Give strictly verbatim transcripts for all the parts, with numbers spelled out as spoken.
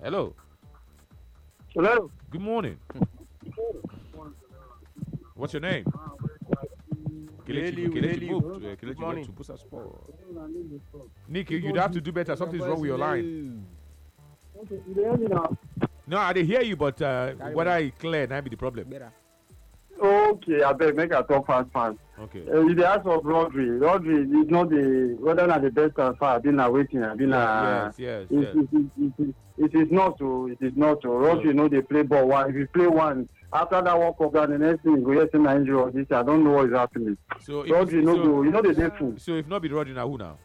Hello. Hello. Good morning. What's your name? Kelechi, Kelechi moved. Uh, Kelechi went to Busa Sport. Nick, you'd have to do better. Something's wrong with your line. No, I didn't hear you, but uh, whether I clear, that be the problem. Okay, I beg, make a talk fast, fast. Okay. Uh, in the ask of Rodri, Rodri is not the whether not the best transfer. I've been waiting. I've been yeah, yes, yes, it, yes. It, it, it, it, it is not to. It is not to. Rodri, you know, they play ball. One, if you play one after that World Cup, then the next thing you go get an injury or this. I don't know what is happening. So Rodri, no so, go. You know the day full. So if not be Rodri, now who now?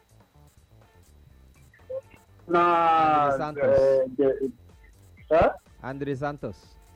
Nah. Andre Santos. Uh, the, huh? Andre Santos.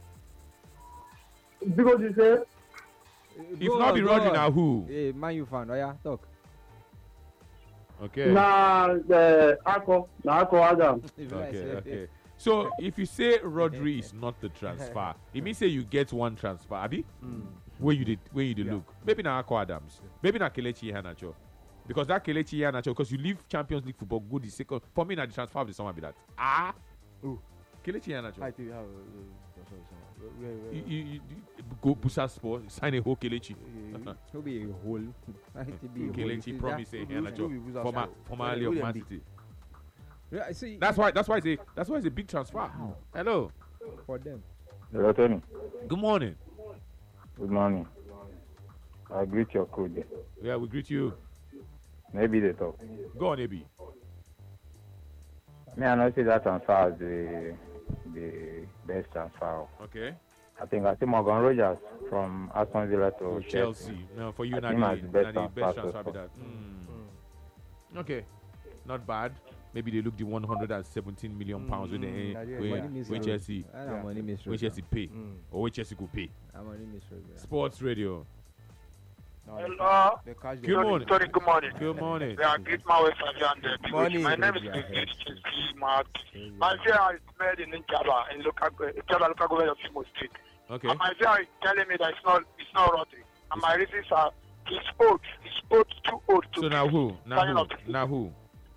Because you say. If not be Rodri, now who? Hey, man, you found. Oh yeah, talk. Okay. Nah, the Ako, nah, Ako Adam. Okay, okay. So if you say Rodri is not the transfer, it means say you get one transfer, Abi. Mm. Where you did, where you did Yeah. look. Maybe not Ako Adams. Maybe not Kelechi Iheanacho. Because that Kelechi Iheanacho, because you leave Champions League football good the second. For me, now the transfer of the summer be that. Ah. Who? Kelechi Iheanacho. I think how. You, you, you, you go Busa Sport, sign a whole Kelechi. He'll be a hole. Kelechi promise a Iheanacho. Former, formerly of Man City. Yeah, see. That's why. That's why it's a. That's why it's a big transfer. Wow. Hello. For them. Hello, Tony. Good morning. Good morning. I greet your coach. Yeah, we greet you. Maybe they talk. Go on, A B. Me, I not see that transfer as the the best transfer. Okay. I think I see Morgan Rogers from Aston Villa to To Chelsea. Chelsea. No, for you, I not think the, that's the best not the best transfer transfer. Be so that. Mm. Okay. Not bad. Maybe they look the one hundred seventeen million pounds with the with Chelsea. With Chelsea pay or with Chelsea go pay. Sports Radio. Hello. Good morning. Sorry, good morning. Good morning. Yeah, greet my wife and the Morning. My name is Chelsea Mark. My fear is made in Java, in local Java local government of Imo State. Okay. And my fear is telling me that it's not it's not Rodri. And my reasons are he's old. He's old, too old to So now who? Now who? Now who?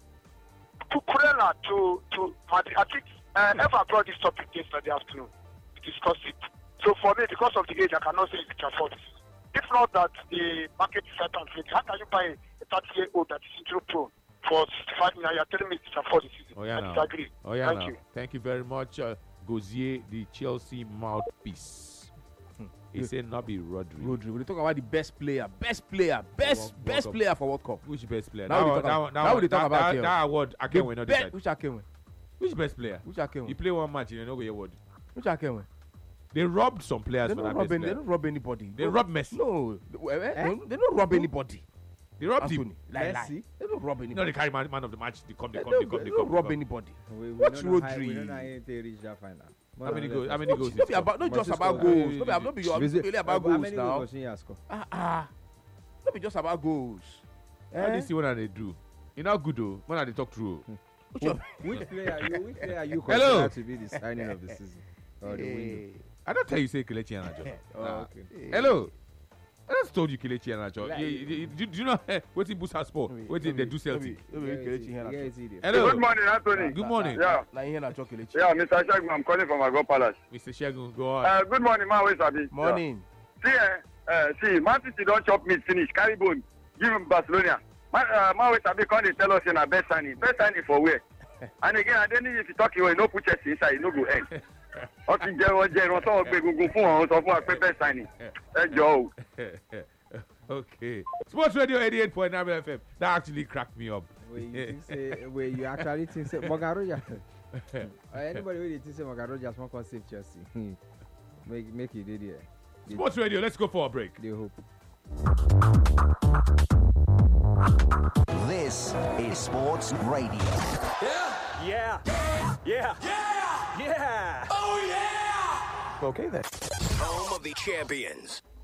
To Kurela, to to I think uh, Eva brought this topic yesterday afternoon to discuss it. So for me, because of the age, I cannot say it's afford. If not that the market is set and how can you buy a thirty-year-old that is injury prone for sixty-five million? You're telling me it's afford the season. Oh yeah, I now. disagree. Oh yeah, Thank now. you. Thank you very much, uh, Gozier, the Chelsea mouthpiece. He said not be Rodri. Rodri. We talk about the best player, best player, best World- best World player for World Cup. Which best player? Now we That, talk that, about- that, now we that, talk about that, here. that award I The can't win. Not best- decide. Which Akenwe? Which best player? Which Akenwe? You play one match, you know get award. Which Akenwe? They robbed some players They for don't that rob best any, they player. don't rob anybody. They rob Messi. No, they, eh, they don't- they don't rob anybody. They robbed Anthony, him. lie, lie. Messi? They don't rob You know anybody. they carry man, man of the match. They come, they They come, they don't, come, they they don't come. rob they come. anybody. We, we What's don't know how- Rodri? We don't know how they reach that final. How many goals? How many Not, goals? not he be about, not Must just he about score? goals. Not be, not be your, Visit- really about How goals many now. goals he has scored? Ah ah. Not be just about goals. How do you see what they do? You know good though. When they talk true. Which one? Which player you which player you Hello. consider to be the signing of the season or the window? I don't tell you say Kelechi Iheanacho. Oh, Nah. okay. Hello. I just told you Kelechi Iheanacho. Like- You- you- you- Do do you know what in Busa Sport? What did they do Celtic? Let me get it here. Yeah, it's idiot. Hello. Good morning, Anthony. Good morning. Yeah, Now here na talk Kelechi. yeah, Mister Shagman, I'm calling from Ago Palace. Mister Shegun, go on. Uh, good morning, man. Where's Abi? Morning. Yeah. See, uh, uh, see, Man City don't chop meat finish. Carry bone. Give him Barcelona. Man, uh, man, where's Abi? Come they tell us in a best signing. Best signing for where? And again, I don't need if you talk, you no put Chelsea inside. You no go end. Okay, Jerry, Jerry, so we go go for so for best signing. Hey, Joe. Okay. Sports Radio eighty-eight point nine F M. That actually cracked me up. Where you think say, where you actually think say Morgan Rogers. uh, anybody really think say Morgan Rogers won't come save Chelsea? make make it did there. Sports Radio, let's go for a break. They hope. This is Sports Radio. Yeah. Yeah. Yeah. Yeah. Yeah. Oh, yeah. Okay then. Home of the champions.